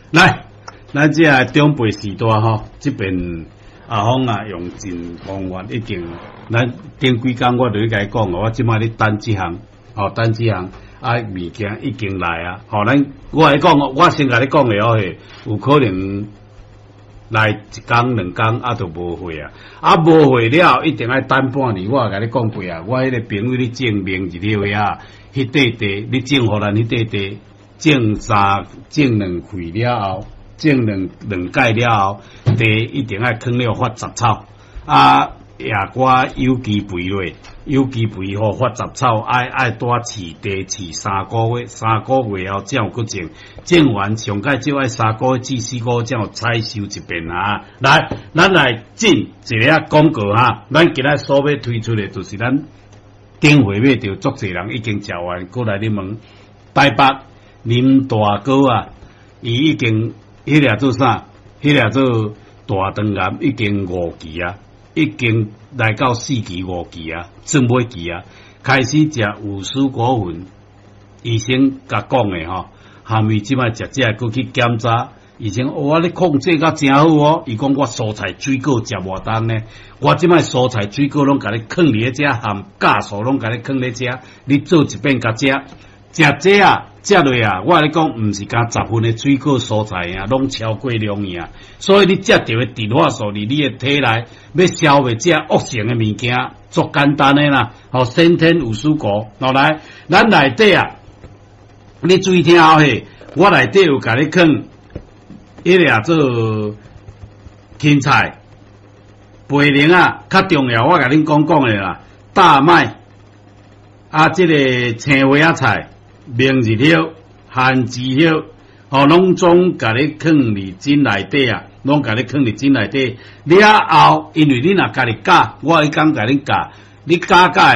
来，咱这中辈时代吼，这边阿峰啊用尽方法，一定咱顶几工我就甲伊讲，我即摆咧等即项，等即项物件已经来啊，咱我来讲，我先甲你讲了吼，有可能来一工两工就无货啊，无货了一定要等半年。我甲你讲过啊，我迄个朋友咧证明一条呀，迄块地你种互咱迄块地。种两回了后，种两届了后，地一定要坑了发杂草野瓜有机肥落，有机肥吼发杂草，爱多饲地饲3个月，3个月后才有搁种，种完上届就爱3个月至4个月才有采收一遍啊！来，咱来进一个广告哈，咱今仔所要推出的就是咱顶回买着足侪人已经食完，过来你问台北。林大哥啊，伊已经迄俩做啥？迄俩做大肠癌已经5期啊，已经来到4期5期啊，正尾期啊，开始食有蔬果粉，医生甲讲的吼，下面即摆食这过去检查，医生我咧控制甲真好哦，伊讲我蔬菜水果食偌当呢，我即摆蔬菜水果拢甲你放伫遮，含酵素拢甲你放伫遮，你做一遍甲食这啊。食落啊，我来讲，毋是加10份的水果蔬菜啊，拢超过量啊。所以你食到的植化素伫你的体内，要消灭这恶性的物件，足简单的啦。先天有蔬果，来，咱内底啊，你注意听好嘿，我内底有甲你放迄个做芹菜、茯苓啊，较重要，我甲恁讲的啦，大麦这个青花菜。明日叶、番薯叶，拢总甲你放伫井内底啊，拢甲你放伫井内底。了后，因为你若家己教，我会讲甲你教，你教